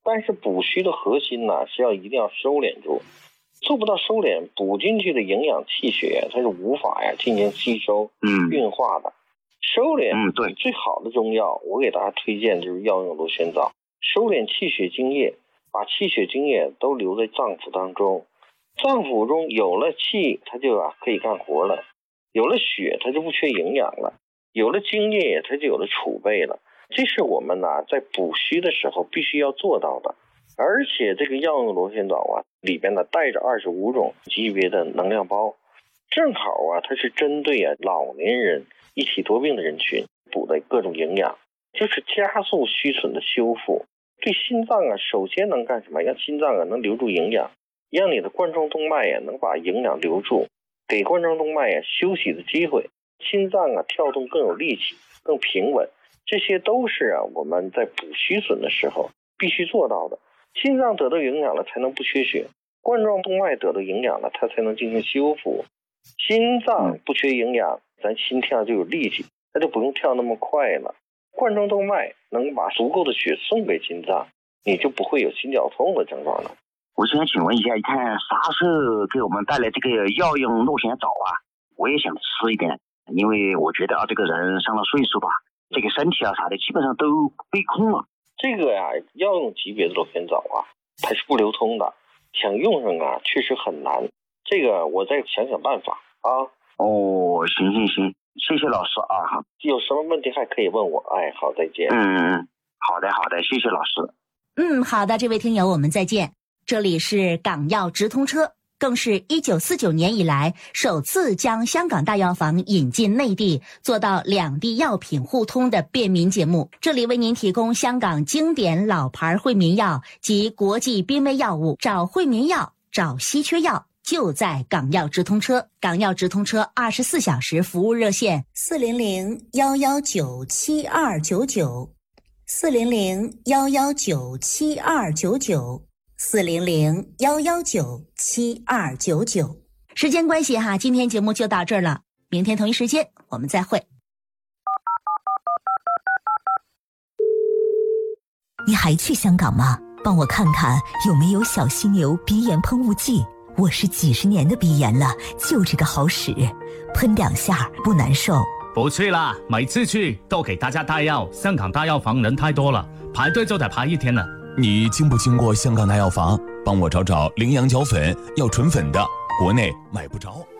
但是补虚的核心呢是一定要收敛住，做不到收敛，补进去的营养气血它是无法进行吸收运化的。收敛对最好的中药，我给大家推荐就是药用螺旋藻，收敛气血津液，把气血津液都留在脏腑当中，脏腑中有了气，它就可以干活了，有了血，它就不缺营养了，有了津液，它就有了储备了。这是我们在补虚的时候必须要做到的。而且这个药用螺旋藻里边带着25种级别的能量包，正好它是针对老年人一体多病的人群补的各种营养，就是加速虚损的修复。对心脏首先能干什么？让心脏能留住营养，让你的冠状动脉能把营养留住，给冠状动脉休息的机会，心脏跳动更有力气，更平稳。这些都是我们在补虚损的时候必须做到的。心脏得到营养了才能不缺血，冠状动脉得到营养了它才能进行修复。心脏不缺营养，咱心跳就有力气，它就不用跳那么快了。冠状动脉能把足够的血送给心脏，你就不会有心绞痛的症状了。 我想请问一下，你看啥时给我们带来这个药用螺旋藻我也想吃一点，因为我觉得这个人上了岁数吧，这个身体啥的基本上都被空了。 这个药用级别的螺旋藻它是不流通的，想用上确实很难，这个我再想想办法哦，行，谢谢老师有什么问题还可以问我。好，再见。 好的，谢谢老师。 好的，这位听友，我们再见。这里是港药直通车，更是1949年以来首次将香港大药房引进内地，做到两地药品互通的便民节目。这里为您提供香港经典老牌惠民药及国际濒危药物，找惠民药，找稀缺药，就在港药直通车。港药直通车24小时服务热线400-119-7299，400-119-7299，400-119-7299。时间关系今天节目就到这儿了，明天同一时间我们再会。 你还去香港吗？帮我看看有没有小犀牛鼻炎喷雾剂。我是几十年的鼻炎了，就这个好使，喷2下不难受。 不去啦，每次去都给大家带药，香港大药房人太多了，排队就得排1天了。 你经不经过香港大药房？帮我找找羚羊角粉，要纯粉的，国内买不着。